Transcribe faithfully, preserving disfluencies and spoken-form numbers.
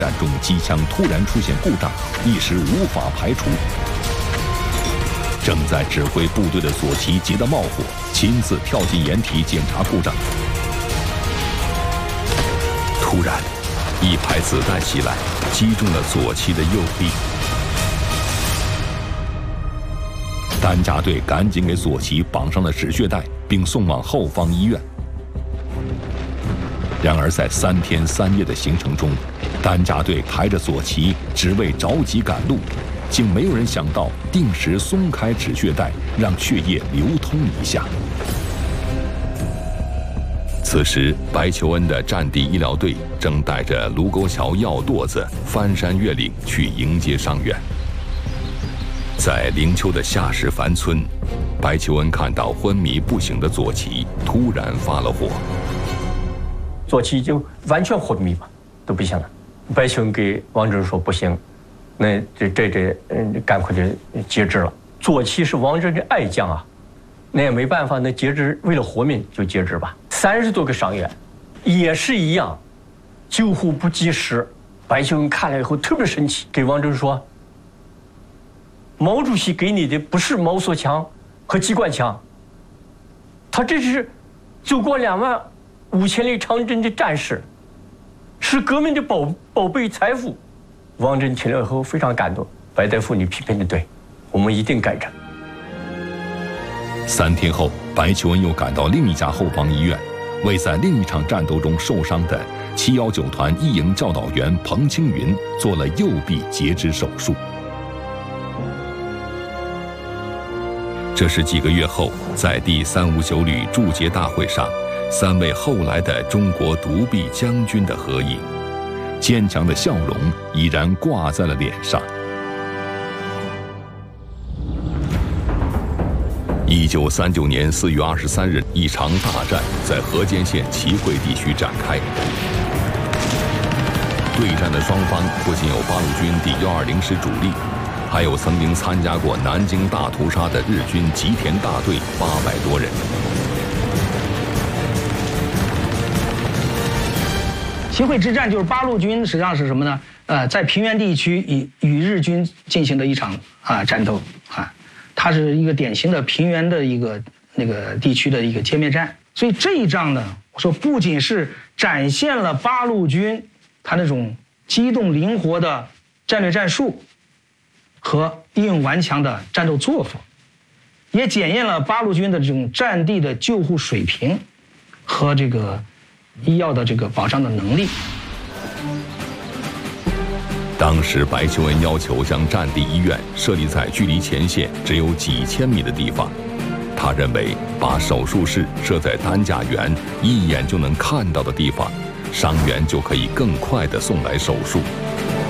战中机枪突然出现故障，一时无法排除。正在指挥部队的左奇急得冒火，亲自跳进掩体检查故障。突然，一排子弹袭来，击中了左奇的右臂。担架队赶紧给左奇绑上了止血带，并送往后方医院。然而，在三天三夜的行程中，担架队抬着左奇，只为着急赶路，竟没有人想到定时松开止血带，让血液流通一下。此时，白求恩的战地医疗队正带着卢沟桥药垛子翻山越岭去迎接伤员。在灵丘的夏石凡村，白求恩看到昏迷不醒的左奇，突然发了火。 左奇就完全昏迷嘛，都不行了。白求恩给王震说不行，那这这这嗯，赶快就截肢了。左奇是王震的爱将啊，那也没办法，那截肢为了活命就截肢吧。三十多个伤员，也是一样，救护不及时。白求恩看了以后特别生气，给王震说：“毛主席给你的不是毛瑟枪和机关枪，他这是走过两万五千里长征的战士，是革命的宝宝贝财富。”王震听了以后非常感动，白大夫你批评的对，我们一定改正。 三天后，白求恩又赶到另一家后方医院，为在另一场战斗中受伤的七一九团一营教导员彭青云做了右臂截肢手术。这是几个月后，在第三五九旅祝捷大会上，三位后来的中国独臂将军的合影，坚强的笑容依然挂在了脸上。一九三九年四月二十三日，一场大战在河间县齐会地区展开。对战的双方不仅有八路军第幺二零师主力，还有曾经参加过南京大屠杀的日军吉田大队八百多人。 齐会之战就是八路军实际上是什么呢？呃，在平原地区与与日军进行的一场啊战斗啊，它是一个典型的平原的一个那个地区的一个歼灭战。所以这一仗呢，我说不仅是展现了八路军他那种机动灵活的战略战术和英勇顽强的战斗作风，也检验了八路军的这种战地的救护水平和这个医药的这个保障的能力。 当时白求恩要求将战地医院设立在距离前线只有几千米的地方，他认为把手术室设在担架员一眼就能看到的地方，伤员就可以更快地送来手术。